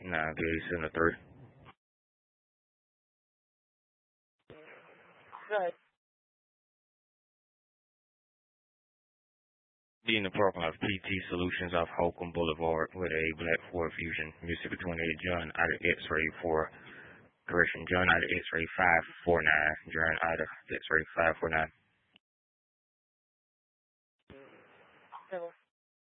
Nah, good. Send a 3. Good. Be in the parking lot of PT Solutions off Holcomb Boulevard with a black Ford Fusion. Mississippi 28 John out of X-ray 4. Correction, John out of X-ray 549. John out of X-ray 549.